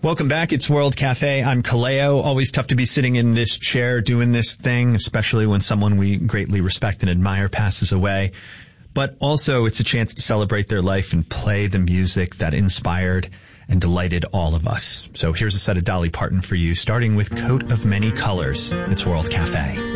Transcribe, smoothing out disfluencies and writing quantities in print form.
Welcome back. It's World Cafe. I'm Kaleo. Always tough to be sitting in this chair doing this thing, especially when someone we greatly respect and admire passes away. But also it's a chance to celebrate their life and play the music that inspired and delighted all of us. So here's a set of Dolly Parton for you, starting with Coat of Many Colors. It's World Cafe.